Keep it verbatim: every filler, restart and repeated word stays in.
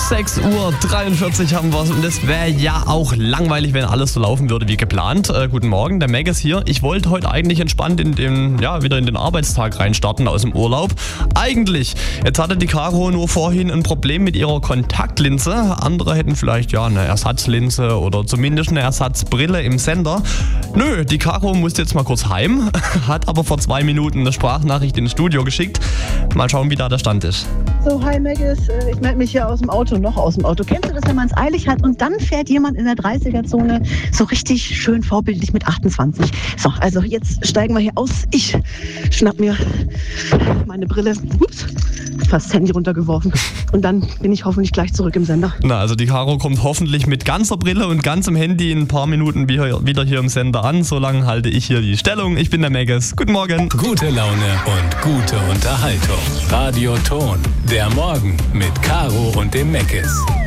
sechs Uhr dreiundvierzig haben wir es und es wäre ja auch langweilig, wenn alles so laufen würde wie geplant. Äh, guten Morgen, der Megas hier. Ich wollte heute eigentlich entspannt in den, ja, wieder in den Arbeitstag reinstarten aus dem Urlaub. Eigentlich. Jetzt hatte die Caro nur vorhin ein Problem mit ihrer Kontaktlinse. Andere hätten vielleicht ja eine Ersatzlinse oder zumindest eine Ersatzbrille im Sender. Nö, die Caro musste jetzt mal kurz heim, hat aber vor zwei Minuten eine Sprachnachricht ins Studio geschickt. Mal schauen, wie da der Stand ist. So, hi Megas, ich melde mich hier aus dem Auto, noch aus dem Auto. Kennst du das, wenn man es eilig hat und dann fährt jemand in der dreißiger-Zone so richtig schön vorbildlich mit achtundzwanzig? So, also jetzt steigen wir hier aus. Ich schnapp mir meine Brille, ups, fast das Handy runtergeworfen und dann bin ich hoffentlich gleich zurück im Sender. Na, also die Caro kommt hoffentlich mit ganzer Brille und ganzem Handy in ein paar Minuten wieder hier im Sender an. Solange halte ich hier die Stellung. Ich bin der Megas. Guten Morgen. Gute Laune und gute Unterhaltung. Radio Ton. Der Morgen mit Caro und dem Megas.